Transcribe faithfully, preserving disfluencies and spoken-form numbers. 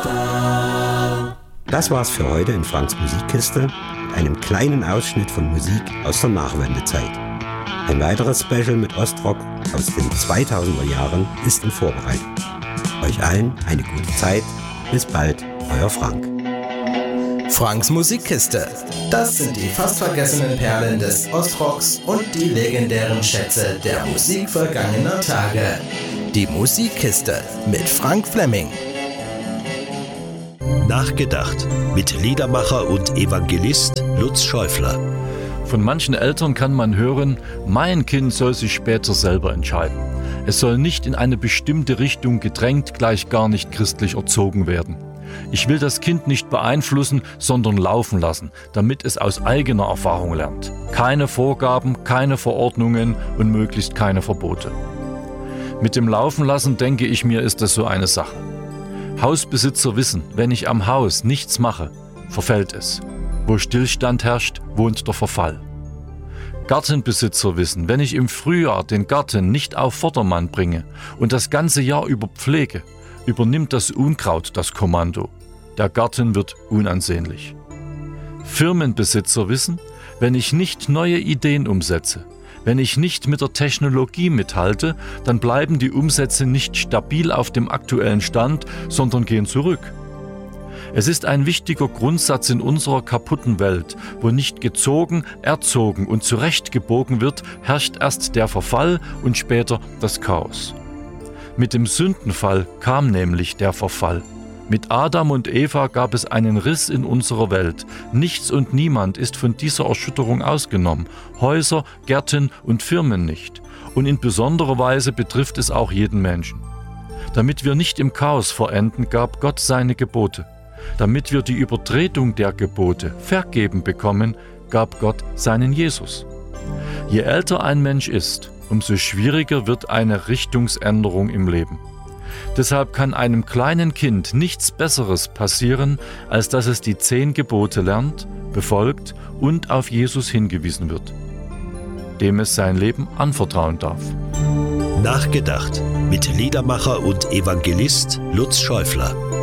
Das war's für heute in Franks Musikkiste, einem kleinen Ausschnitt von Musik aus der Nachwendezeit. Ein weiteres Special mit Ostrock aus den zweitausender Jahren ist in Vorbereitung. Euch allen eine gute Zeit. Bis bald, euer Frank. Franks Musikkiste. Das sind die fast vergessenen Perlen des Ostrocks und die legendären Schätze der Musik vergangener Tage. Die Musikkiste mit Frank Fleming. Nachgedacht mit Liedermacher und Evangelist Lutz Schäufler. Von manchen Eltern kann man hören, mein Kind soll sich später selber entscheiden. Es soll nicht in eine bestimmte Richtung gedrängt, gleich gar nicht christlich erzogen werden. Ich will das Kind nicht beeinflussen, sondern laufen lassen, damit es aus eigener Erfahrung lernt. Keine Vorgaben, keine Verordnungen und möglichst keine Verbote. Mit dem Laufen lassen, denke ich mir, ist das so eine Sache. Hausbesitzer wissen, wenn ich am Haus nichts mache, verfällt es. Wo Stillstand herrscht, wohnt der Verfall. Gartenbesitzer wissen, wenn ich im Frühjahr den Garten nicht auf Vordermann bringe und das ganze Jahr über pflege, übernimmt das Unkraut das Kommando. Der Garten wird unansehnlich. Firmenbesitzer wissen, wenn ich nicht neue Ideen umsetze, wenn ich nicht mit der Technologie mithalte, dann bleiben die Umsätze nicht stabil auf dem aktuellen Stand, sondern gehen zurück. Es ist ein wichtiger Grundsatz in unserer kaputten Welt, wo nicht gezogen, erzogen und zurechtgebogen wird, herrscht erst der Verfall und später das Chaos. Mit dem Sündenfall kam nämlich der Verfall. Mit Adam und Eva gab es einen Riss in unserer Welt. Nichts und niemand ist von dieser Erschütterung ausgenommen. Häuser, Gärten und Firmen nicht. Und in besonderer Weise betrifft es auch jeden Menschen. Damit wir nicht im Chaos verenden, gab Gott seine Gebote. Damit wir die Übertretung der Gebote vergeben bekommen, gab Gott seinen Jesus. Je älter ein Mensch ist, umso schwieriger wird eine Richtungsänderung im Leben. Deshalb kann einem kleinen Kind nichts Besseres passieren, als dass es die zehn Gebote lernt, befolgt und auf Jesus hingewiesen wird, dem es sein Leben anvertrauen darf. Nachgedacht mit Liedermacher und Evangelist Lutz Schäufler.